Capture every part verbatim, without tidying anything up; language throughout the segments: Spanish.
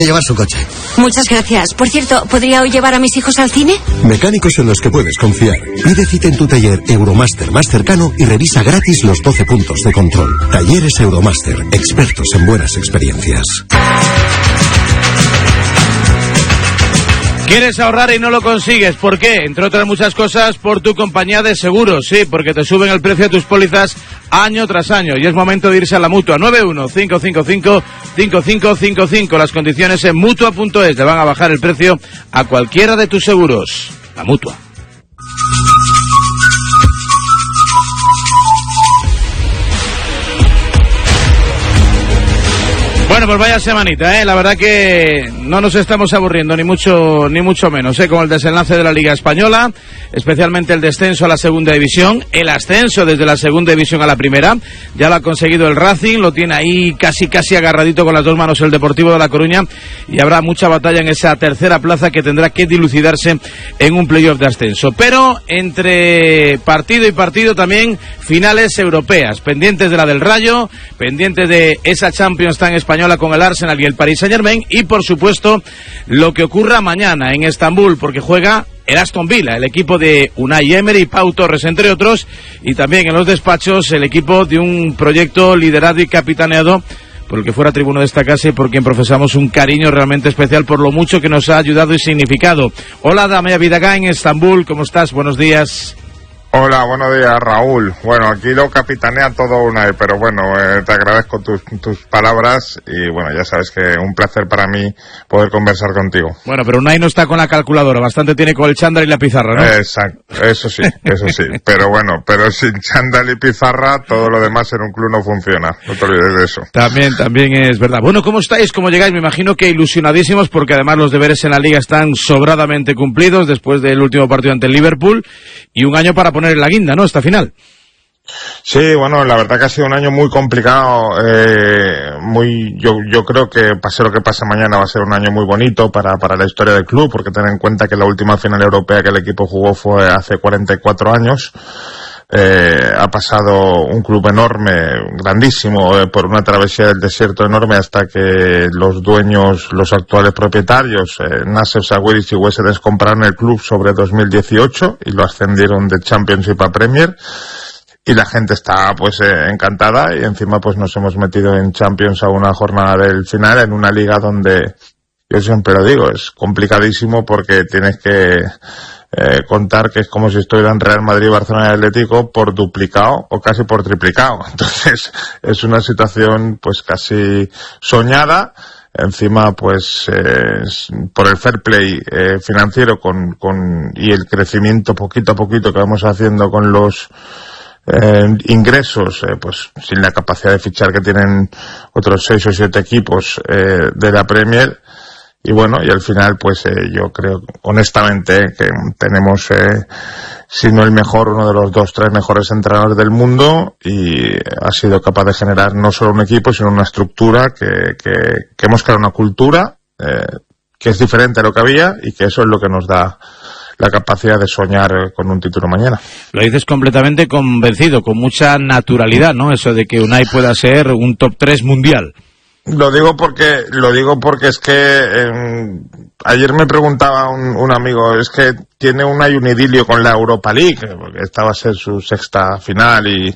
Llevar su coche. Muchas gracias. Por cierto, ¿podría hoy llevar a mis hijos al cine? Mecánicos en los que puedes confiar. Pide cita en tu taller Euromaster más cercano y revisa gratis los doce puntos de control. Talleres Euromaster, expertos en buenas experiencias. ¿Quieres ahorrar y no lo consigues? ¿Por qué? Entre otras muchas cosas, por tu compañía de seguros. Sí, porque te suben el precio de tus pólizas año tras año. Y es momento de irse a la Mutua. nueve uno cinco cinco cinco cinco cinco cinco cinco. Las condiciones en Mutua punto es. Le van a bajar el precio a cualquiera de tus seguros. La Mutua. Bueno, pues vaya semanita, ¿eh? La verdad que no nos estamos aburriendo, ni mucho ni mucho menos, ¿eh? Con el desenlace de la Liga Española, especialmente el descenso a la Segunda División, el ascenso desde la Segunda División a la Primera, ya lo ha conseguido el Racing, lo tiene ahí casi casi agarradito con las dos manos el Deportivo de La Coruña, y habrá mucha batalla en esa tercera plaza que tendrá que dilucidarse en un playoff de ascenso. Pero entre partido y partido también finales europeas, pendientes de la del Rayo, pendientes de esa Champions tan española con el Arsenal y el Paris Saint-Germain, y por supuesto lo que ocurra mañana en Estambul, porque juega el Aston Villa, el equipo de Unai Emery, Pau Torres, entre otros, y también en los despachos el equipo de un proyecto liderado y capitaneado por el que fuera tribuno de esta casa y por quien profesamos un cariño realmente especial por lo mucho que nos ha ayudado y significado. Hola, Damaya Vidagá en Estambul, ¿cómo estás? Buenos días. Hola, buenos días, Raúl. Bueno, aquí lo capitanea todo Unai, pero bueno, eh, te agradezco tus, tus palabras y bueno, ya sabes que un placer para mí poder conversar contigo. Bueno, pero Unai no está con la calculadora, bastante tiene con el chándal y la pizarra, ¿no? Exacto, eso sí, eso sí. Pero bueno, pero sin chándal y pizarra, todo lo demás en un club no funciona, no te olvides de eso. También, también es verdad. Bueno, ¿cómo estáis? ¿Cómo llegáis? Me imagino que ilusionadísimos, porque además los deberes en la Liga están sobradamente cumplidos después del último partido ante el Liverpool y un año para poner en la guinda, ¿no? Esta final. Sí, bueno, la verdad que ha sido un año muy complicado, eh, muy, yo, yo creo que pase lo que pase mañana va a ser un año muy bonito para, para la historia del club, porque ten en cuenta que la última final europea que el equipo jugó fue hace cuarenta y cuatro años. Eh, ha pasado un club enorme, grandísimo, eh, por una travesía del desierto enorme hasta que los dueños, los actuales propietarios, eh, Nasser Sawiris y Wessedes compraron el club sobre dos mil dieciocho y lo ascendieron de Championship a Premier. Y la gente está pues eh, encantada y encima pues nos hemos metido en Champions a una jornada del final en una liga donde, yo siempre lo digo, es complicadísimo porque tienes que Eh, contar que es como si estuvieran Real Madrid, Barcelona y Atlético por duplicado o casi por triplicado. Entonces es una situación pues casi soñada. Encima pues eh, por el fair play eh, financiero con, con y el crecimiento poquito a poquito que vamos haciendo con los eh, ingresos, eh, pues sin la capacidad de fichar que tienen otros seis o siete equipos eh, de la Premier. Y bueno, y al final pues eh, yo creo honestamente que tenemos, eh, si no el mejor, uno de los dos, tres mejores entrenadores del mundo, y ha sido capaz de generar no solo un equipo sino una estructura que, que, que hemos creado una cultura eh, que es diferente a lo que había, y que eso es lo que nos da la capacidad de soñar con un título mañana. Lo dices completamente convencido, con mucha naturalidad, ¿no? Eso de que Unai pueda ser un top tres mundial. Lo digo porque lo digo porque es que eh, ayer me preguntaba un, un amigo, es que tiene un un idilio con la Europa League, porque esta va a ser su sexta final y,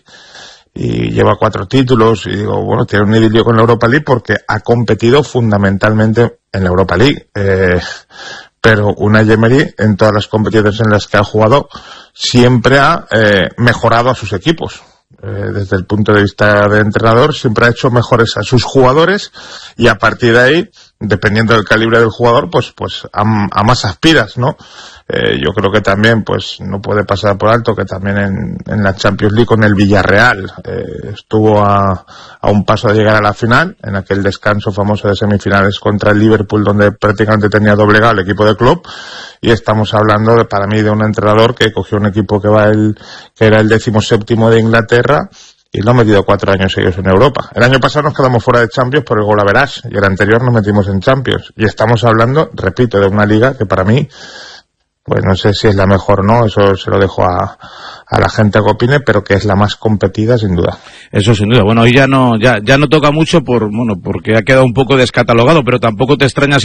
y lleva cuatro títulos, y digo, bueno, tiene un idilio con la Europa League porque ha competido fundamentalmente en la Europa League, eh, pero Unai Emery en todas las competiciones en las que ha jugado siempre ha eh, mejorado a sus equipos. Eh, desde el punto de vista de entrenador siempre ha hecho mejores a sus jugadores, y a partir de ahí, dependiendo del calibre del jugador, pues pues a, a más aspiras, ¿no? Eh, yo creo que también pues no puede pasar por alto que también en, en la Champions League con el Villarreal eh, estuvo a, a un paso de llegar a la final, en aquel descanso famoso de semifinales contra el Liverpool, donde prácticamente tenía doblegado el equipo de Klopp. Y estamos hablando de, para mí, de un entrenador que cogió un equipo que va el que era el décimo séptimo de Inglaterra y lo ha metido cuatro años seguidos en Europa. El año pasado nos quedamos fuera de Champions por el gol average, y el anterior nos metimos en Champions. Y estamos hablando, repito, de una liga que para mí, pues no sé si es la mejor o no, eso se lo dejo a, a la gente que opine, pero que es la más competida sin duda. Eso sin duda. Bueno, hoy ya no, ya, ya no toca mucho por, bueno, porque ha quedado un poco descatalogado, pero tampoco te extrañas